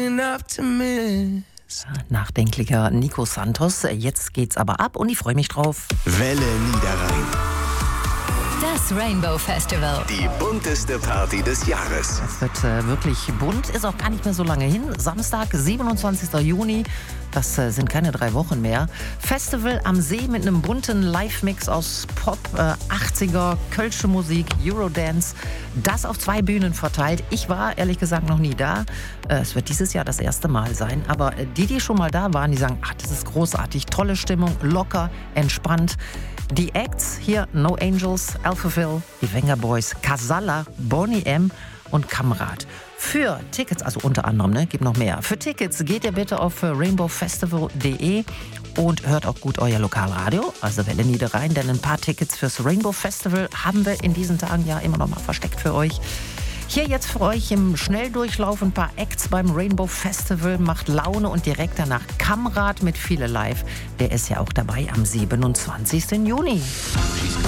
enough to miss. Nachdenklicher Nico Santos. Jetzt geht's aber ab und ich freue mich drauf. Welle Niederrhein. Das Rainbow Festival. Die bunteste Party des Jahres. Es wird wirklich bunt, ist auch gar nicht mehr so lange hin. Samstag, 27. Juni, das sind keine 3 Wochen mehr. Festival am See mit einem bunten Live-Mix aus Pop, 80er, Kölsche Musik, Eurodance. Das auf 2 Bühnen verteilt. Ich war ehrlich gesagt noch nie da. Es wird dieses Jahr das erste Mal sein. Aber die schon mal da waren, die sagen, das ist großartig, tolle Stimmung, locker, entspannt. Die Acts hier: No Angels, Alphaville, die Wenger Boys, Casalla, Boney M. und Kamrat. Für Tickets, also unter anderem, gibt noch mehr. Für Tickets geht ihr bitte auf rainbowfestival.de und hört auch gut euer Lokalradio, also Welle Niederrhein, denn ein paar Tickets fürs Rainbow Festival haben wir in diesen Tagen ja immer noch mal versteckt für euch. Hier jetzt für euch im Schnelldurchlauf ein paar Acts beim Rainbow Festival. Macht Laune und direkt danach Kamrat mit Viele Live. Der ist ja auch dabei am 27. Juni.